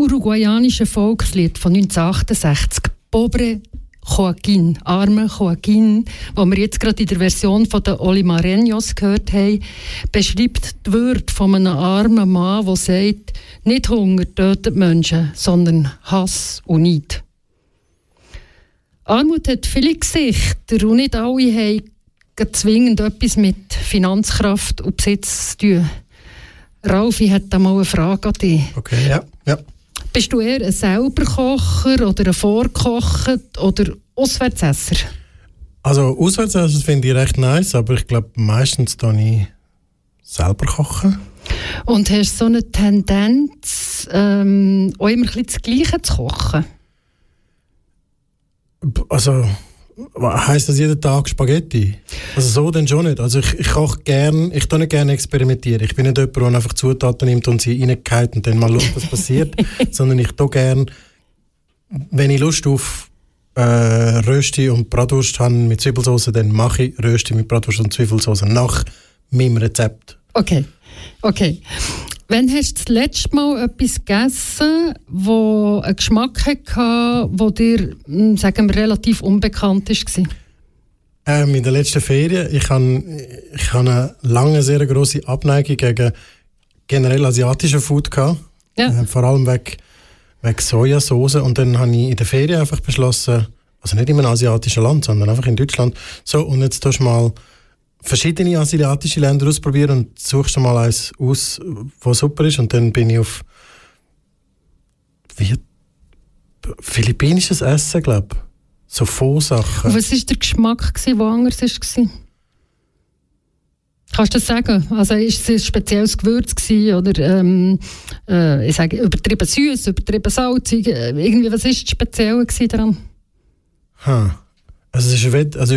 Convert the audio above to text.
uruguayanische Volkslied von 1968, Pobre Joaquin, arme Joaquin, das wir jetzt gerade in der Version von den Olimareños gehört haben, beschreibt die Würde von einem armen Mann, der sagt, nicht Hunger tötet Menschen, sondern Hass und Neid. Armut hat viele Gesichter und nicht alle haben zwingend etwas mit Finanzkraft und Besitz zu tun. Ralfi hat da mal eine Frage an dich. Okay, ja. Bist du eher ein Selberkocher oder ein Vorkocher oder Auswärtsesser? Also Auswärtsesser finde ich recht nice, aber ich glaube, meistens tue ich selber kochen. Und hast du so eine Tendenz, auch immer ein bisschen das Gleiche zu kochen? Also, heisst das jeden Tag Spaghetti? Also so dann schon nicht. Also ich koche gerne, ich tue nicht gerne experimentieren. Ich bin nicht jemand, der einfach Zutaten nimmt und sie reingeht und dann mal schaut, was passiert. Sondern ich tue gerne, wenn ich Lust auf Rösti und Bratwurst habe mit Zwiebelsauce, dann mache ich Rösti mit Bratwurst und Zwiebelsauce nach meinem Rezept. Okay. Wann hast du das letzte Mal etwas gegessen, das einen Geschmack hatte, der dir, sagen wir, relativ unbekannt war? In der letzten Ferien, ich habe eine lange sehr grosse Abneigung gegen generell asiatische Food gehabt. Ja. Vor allem wegen Sojasauce. Und dann habe ich in der Ferien einfach beschlossen, also nicht in einem asiatischen Land, sondern einfach in Deutschland, so, und jetzt tust du mal verschiedene asiatische Länder ausprobieren und suchst du mal eins aus, was super ist. Und dann bin ich auf philippinisches Essen, glaube ich. So Pho-Sachen. Und was war der Geschmack, der anders war? Kannst du das sagen? Also ist es ein spezielles Gewürz gewesen, oder ich sage, übertrieben süß, übertrieben salzig? Irgendwie, was war das Spezielle daran? Also es ist